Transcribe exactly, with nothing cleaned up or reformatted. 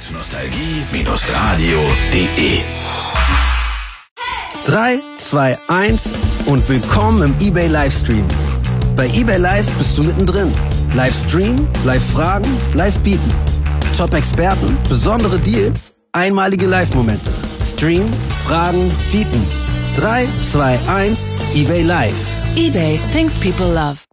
nostalgie-radio punkt de drei, zwei, eins und willkommen im eBay Livestream. Bei eBay Live bist du mittendrin. Livestream, Live-Fragen, Live-Bieten. Top-Experten, besondere Deals, einmalige Live-Momente. Stream, Fragen, Bieten. drei, zwei, eins, eBay Live. eBay, things people love.